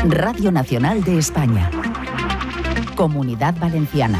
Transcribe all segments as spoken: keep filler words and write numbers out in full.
Radio Nacional de España. Comunidad Valenciana.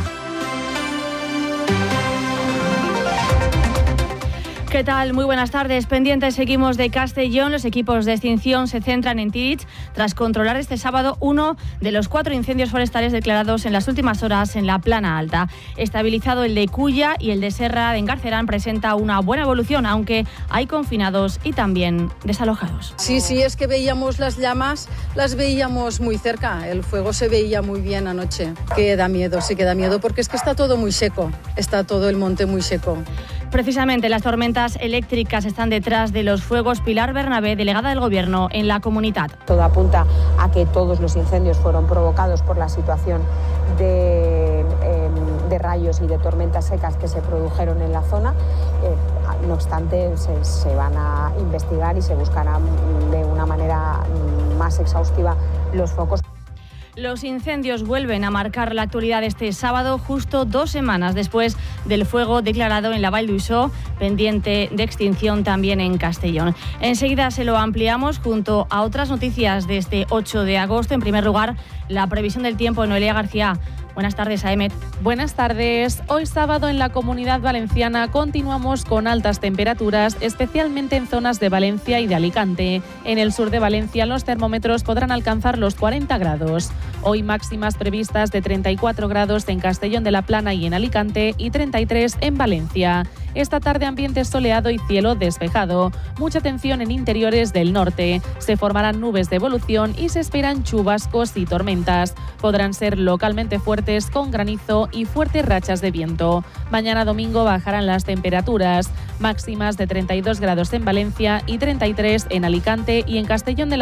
¿Qué tal? Muy buenas tardes. Pendientes seguimos de Castellón. Los equipos de extinción se centran en Tírig tras controlar este sábado uno de los cuatro incendios forestales declarados en las últimas horas en la Plana Alta. Estabilizado el de Culla y el de Serra de Engarcerán presenta una buena evolución, aunque hay confinados y también desalojados. Sí, sí, es que veíamos las llamas, las veíamos muy cerca. El fuego se veía muy bien anoche. Que da miedo, sí que da miedo porque es que está todo muy seco. Está todo el monte muy seco. Precisamente las tormentas eléctricas están detrás de los fuegos. Pilar Bernabé, delegada del Gobierno en la comunidad. Todo apunta a que todos los incendios fueron provocados por la situación de, eh, de rayos y de tormentas secas que se produjeron en la zona. Eh, no obstante, se, se van a investigar y se buscarán de una manera más exhaustiva los focos. Los incendios vuelven a marcar la actualidad este sábado, justo dos semanas después del fuego declarado en la Vall d'Uixó, pendiente de extinción también en Castellón. Enseguida se lo ampliamos junto a otras noticias de este ocho de agosto. En primer lugar, la previsión del tiempo. Noelia García. Buenas tardes, Aemet. Buenas tardes. Hoy sábado en la Comunidad Valenciana continuamos con altas temperaturas, especialmente en zonas de Valencia y de Alicante. En el sur de Valencia los termómetros podrán alcanzar los cuarenta grados. Hoy máximas previstas de treinta y cuatro grados en Castellón de la Plana y en Alicante y treinta y tres en Valencia. Esta tarde ambiente soleado y cielo despejado. Mucha atención en interiores del norte. Se formarán nubes de evolución y se esperan chubascos y tormentas. Podrán ser localmente fuertes con granizo y fuertes rachas de viento. Mañana domingo bajarán las temperaturas. Máximas de treinta y dos grados en Valencia y treinta y tres en Alicante y en Castellón de la